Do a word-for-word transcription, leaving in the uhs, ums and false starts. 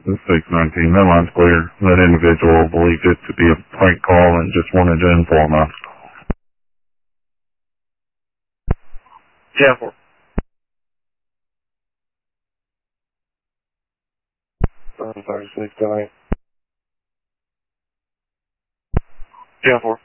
This six nineteen, that line's clear. That individual believed it to be a prank call and just wanted to inform us. ten four. thirty-six, ten eight. ten four.